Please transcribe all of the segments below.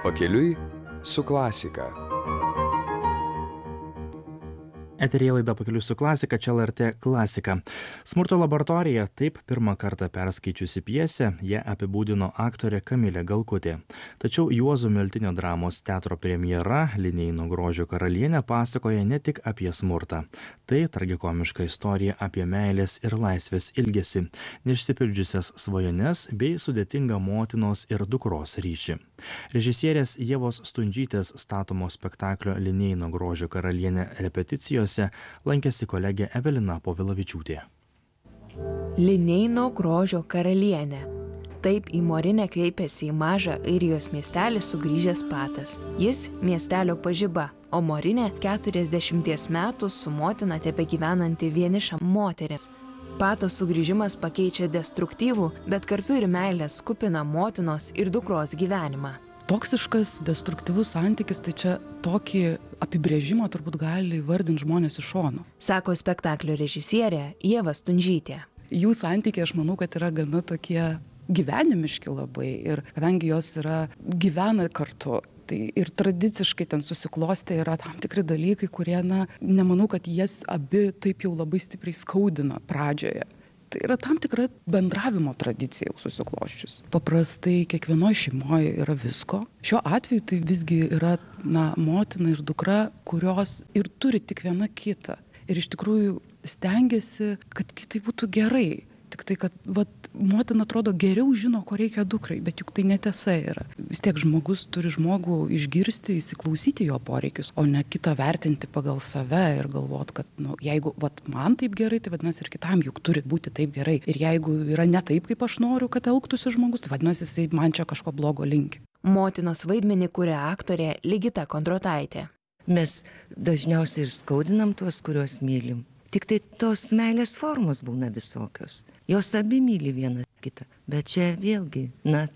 Pakeliui su klasika. Eteryje laida Pakeliui su klasika, čia LRT klasika. Smurto laboratorija, taip pirmą kartą perskaičiusi pjesę, ją apibūdino aktorė Kamilė Galkutė. Tačiau Juozo Miltinio dramos teatro premjera Linėjino grožio karalienė pasakoja ne tik apie smurtą. Tai tragikomiška istorija apie meilės ir laisvės ilgesį, neišsipildžiusias svajones bei sudėtingą motinos ir dukros ryšį. Režisierės Ievos Stundžytės statomo spektaklio Linėjino grožio karalienė repeticijose lankėsi kolegė Evelina Povilavičiūtė. Linėjino grožio karalienė. Taip į Morinę kreipėsi į mažą Airijos miestelį sugrįžęs Patas. Jis miestelio pažiba, o Morinė 40 metų su motina tebegyvenanti vieniša moteris. Pato sugrįžimas pakeičia destruktyvų, bet kartu ir meilės kupiną motinos ir dukros gyvenimą. Toksiškas, destruktyvus santykis, tai čia tokį apibrėžimą turbūt gali įvardinti žmonės iš šono. Sako spektaklio režisierė Ieva Stundžytė. Jų santykiai, aš manau, kad yra gana tokie gyvenimiški labai ir kadangi jos gyvena kartu, tai ir tradiciškai ten susiklostė yra tam tikri dalykai, kurie, nemanau, kad jas abi taip jau labai stipriai skaudina pradžioje. Tai yra tam tikra bendravimo tradicija jau susiklosčius. Paprastai kiekvienoje šeimoje yra visko. Šiuo atveju tai visgi yra motina ir dukra, kurios ir turi tik viena kitą. Ir iš tikrųjų stengiasi, kad kitai būtų gerai. Tik tai, kad motina atrodo geriau žino, ko reikia dukrai, bet juk tai netiesa yra. Vis tiek žmogus turi žmogų išgirsti, įsiklausyti jo poreikius, o ne kitą vertinti pagal save ir galvot, kad jeigu man taip gerai, tai vadinasi ir kitam juk turi būti taip gerai. Ir jeigu yra ne taip, kaip aš noriu, kad elgtųsi žmogus, tai vadinasi, jisai man čia kažko blogo linki. Motinos vaidmenį kuria aktorė Ligita Kondrotaitė. Mes dažniausiai ir skaudinam tuos, kuriuos mylim. Tik tai tos meilės formos būna visokios. Jos abi myli vieną kitą. Bet čia vėlgi,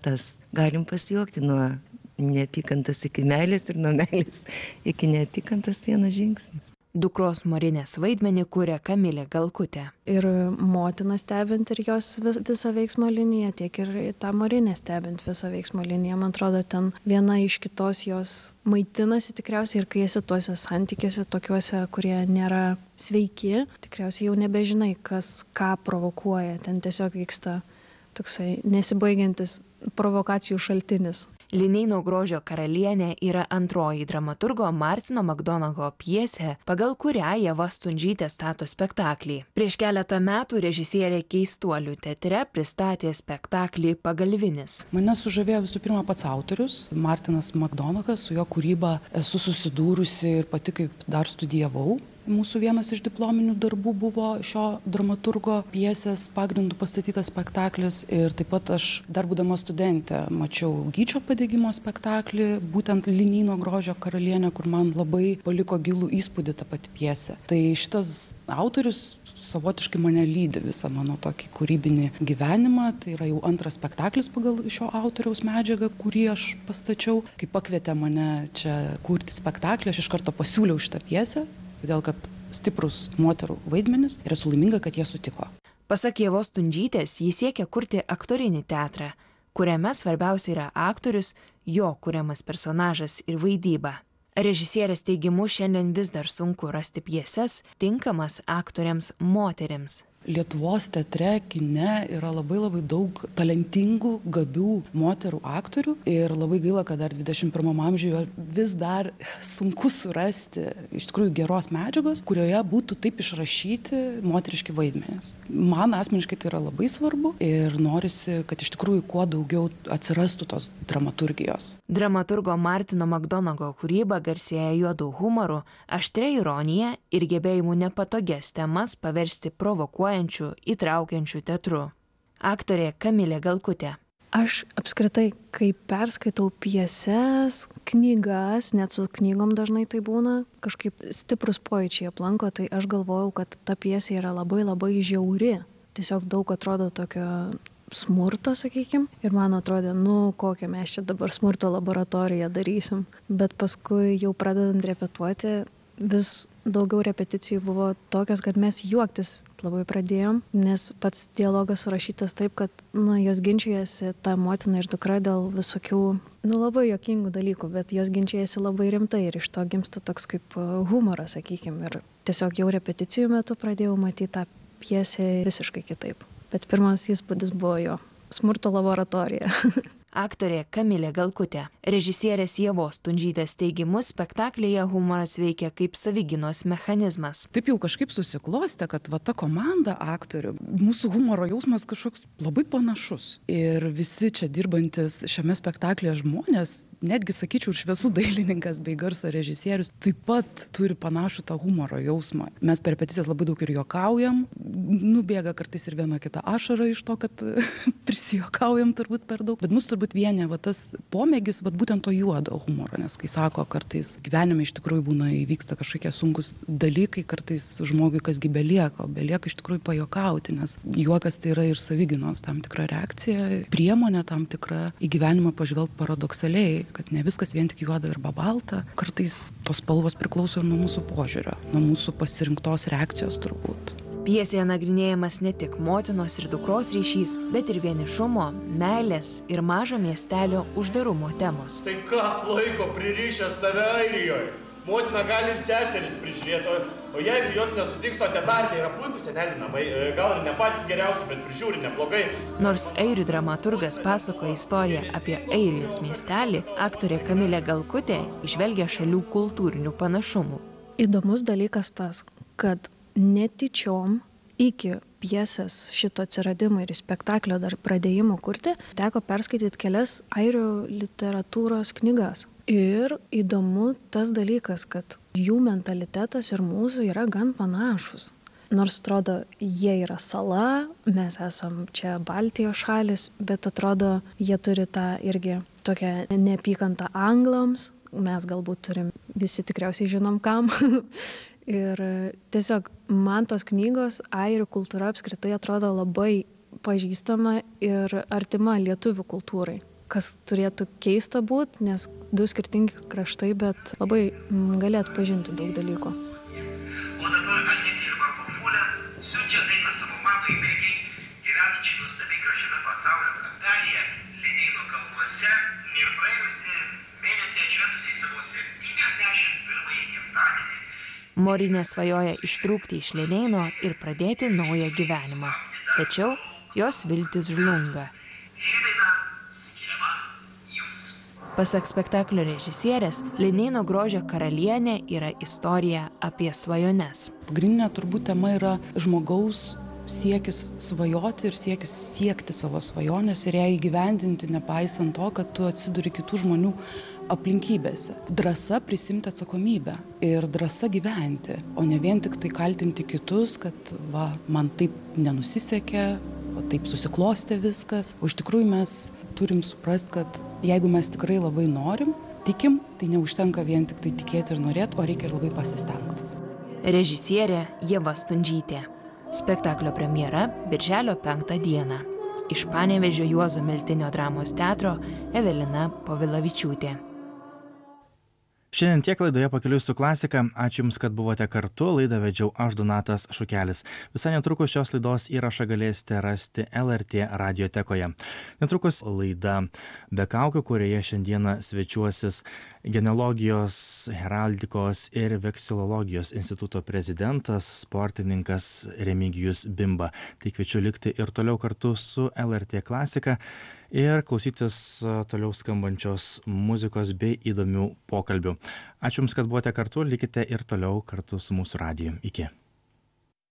galim pasijuokti nuo neapykantos iki meilės ir nuo meilės iki neapykantos vienas žingsnis. Dukros Morinės vaidmenį kuria Kamilė Galkutė. Ir motina stebint ir jos visą veiksmo liniją, tiek ir tą Morinę stebint visą veiksmo liniją. Man atrodo, ten viena iš kitos jos maitinasi tikriausiai ir kai esi tuose santykiuose, tokiuose, kurie nėra sveiki, tikriausiai jau nebežinai, kas ką provokuoja. Ten tiesiog vyksta toksai nesibaigiantis provokacijų šaltinis. Linėjino grožio karalienė yra antroji dramaturgo Martino Makdonago pjesė, pagal kurią Ieva Stundžytė stato spektaklį. Prieš keletą metų režisierė Keistuolių teatre pristatė spektaklį Pagalvinis. Mane sužavėjo visų pirma pats autorius, Martinas Makdonagas, su jo kūryba esu susidūrusi ir pati kaip dar studijavau. Mūsų vienas iš diplominių darbų buvo šio dramaturgo pjesės pagrindų pastatytas spektaklis ir taip pat aš dar būdama studentė mačiau Gyčio padegimo spektaklį, būtent Linėjino grožio karalienė, kur man labai paliko gilų įspūdį ta pati pjesė. Tai šitas autorius savotiškai mane lydi visą mano tokį kūrybinį gyvenimą. Tai yra jau antras spektaklis pagal šio autoriaus medžiagą, kurį aš pastačiau. Kai pakvietė mane čia kurti spektaklį, aš iš karto pasiūliau šitą pjesę. Todėl, kad stiprus moterų vaidmenis ir esu laiminga, kad jie sutiko. Pasak Ievos Stundžytės, jis siekia kurti aktorinį teatrą, kuriame svarbiausia yra aktorius, jo kuriamas personažas ir vaidyba. Režisierės teigimu šiandien vis dar sunku rasti pjeses tinkamas aktoriams moterims. Lietuvos teatre, kine yra labai daug talentingų, gabių moterų aktorių ir labai gaila, kad dar 21 amžiuje vis dar sunku surasti iš tikrųjų geros medžiagos, kurioje būtų taip išrašyti moteriški vaidmenys. Man asmeniškai tai yra labai svarbu ir norisi, kad iš tikrųjų kuo daugiau atsirastų tos dramaturgijos. Dramaturgo Martino Makdonago kūryba garsėja juodu humoru, aštria ironija ir gebėjimu nepatogias temas paversti provokuojančiu, įtraukiančių teatru. Aktorė Kamilė Galkutė. Aš apskritai, kai perskaitau pjeses, knygas, net su knygom dažnai tai būna, kažkaip stiprus pojūčiai aplanko, tai aš galvojau, kad ta pjesė yra labai žiauri. Tiesiog daug atrodo tokio smurto, sakykim, ir man atrodė, kokią mes čia dabar smurto laboratoriją darysim. Bet paskui jau pradedant repetuoti, vis daugiau repeticijų buvo tokios, kad mes juoktis labai pradėjom, nes pats dialogas surašytas taip, kad jos ginčijasi, ta motina ir dukra, dėl visokių, labai juokingų dalykų, bet jos ginčijasi labai rimtai ir iš to gimsta toks kaip humoras, sakykime. Ir tiesiog jau repeticijų metu pradėjau matyti tą pjesę visiškai kitaip. Bet pirmas įspūdis buvo jo smurto laboratorija. Aktorė Kamilė Galkutė. Režisierės Ievos Stundžytės teigimu, spektaklyje humoras veikia kaip savigynos mechanizmas. Taip jau kažkaip susiklostė, kad ta komanda aktorių, mūsų humoro jausmas kažkoks labai panašus. Ir visi čia dirbantis šiame spektaklyje žmonės, netgi sakyčiau, šviesų dailininkas bei garso režisierius, taip pat turi panašų tą humoro jausmą. Mes per repeticijas labai daug ir juokaujam, nubėga kartais ir viena kita ašara iš to, kad prisijuokaujam turbūt per daug, bet mus turbūt vienė tas pomėgis, būtent to juodo humoro, nes kai sako, kartais gyvenime iš tikrųjų įvyksta kažkokie sunkus dalykai, kartais žmogui kasgi belieka, o belieka iš tikrųjų pajuokauti, nes juokas tai yra ir savigynos tam tikra reakcija, priemonė tam tikra į gyvenimą pažvelgti paradoksaliai, kad ne viskas vien tik juoda arba balta, kartais tos spalvos priklauso nuo mūsų požiūrio, nuo mūsų pasirinktos reakcijos turbūt. Pjesėje nagrinėjamas ne tik motinos ir dukros ryšys, bet ir vienišumo, meilės ir mažo miestelio uždarumo temos. Tai kas laiko pririšęs tave Airijoje? Motina gali ir seseris prižiūrėti, o jeigu jos nesutiks, o tėtardė yra puikūs senelių namai, gal ir ne patys geriausi, bet prižiūri neblogai. Nors airių dramaturgas pasakoja istoriją apie Airijos miestelį, aktorė Kamilė Galkutė įžvelgia šalių kultūrinių panašumų. Įdomus dalykas tas, kad netyčiom iki pjesės šito atsiradimo ir spektaklio dar pradėjimo kurti, teko perskaityti kelias airių literatūros knygas. Ir įdomu tas dalykas, kad jų mentalitetas ir mūsų yra gan panašus. Nors atrodo, jie yra sala, mes esam čia Baltijos šalis, bet atrodo, jie turi tą irgi tokią neapykantą anglams, mes galbūt turim, visi tikriausiai žinom kam. Ir tiesiog man tos knygos, airių kultūra apskritai atrodo labai pažįstama ir artima lietuvių kultūrai, kas turėtų keista būti, nes du skirtingi kraštai, bet labai gali atpažinti daug dalykų. O dabar Anė dirba Kofulė, siunčia dainą savo mamai Megiai, gyvenančiai nuostabiai gražiame pasaulio kampelyje, Lenino kalnuose, ir praėjusį mėnesį atšventusiai savo 71-ąjį gimtadienį. Morinė svajoja ištrūkti iš Lenino ir pradėti naują gyvenimą. Tačiau jos viltis žlunga. Ši daina skiriama jums. Pasak spektaklio režisierės, Lenino grožio karalienė yra istorija apie svajones. Pagrindinė turbūt tema yra žmogaus siekis svajoti ir siekis siekti savo svajonės ir ją įgyvendinti, nepaisant to, kad tu atsiduri kitų žmonių aplinkybėse. Drąsa prisimti atsakomybę ir drąsa gyventi, o ne vien tik tai kaltinti kitus, kad man taip nenusisekė, taip susiklostė viskas. O iš tikrųjų mes turim suprasti, kad jeigu mes tikrai labai norim, tikim, tai neužtenka vien tik tai tikėti ir norėti, o reikia ir labai pasistengti. Režisierė Ieva Stundžytė. Spektaklio premjera birželio 5 dieną. Iš Panevėžio Juozo Miltinio dramos teatro Evelina Povilavičiūtė. Šiandien tiek laidoje Pakeliui su klasika. Ačiū Jums, kad buvote kartu. Laidą vedžiau aš, Donatas Šukelis. Visai netrukus šios laidos įrašą galėsite rasti LRT radiotekoje. Netrukus laida Be kaukių, kurioje šiandieną svečiuosis Genealogijos, heraldikos ir veksilologijos instituto prezidentas, sportininkas Remigijus Bimba. Tai kviečiu likti ir toliau kartu su LRT klasika ir klausytis toliau skambančios muzikos bei įdomių pokalbių. Ačiū Jums, kad buvote kartu, likite ir toliau kartu su mūsų radiju. Iki.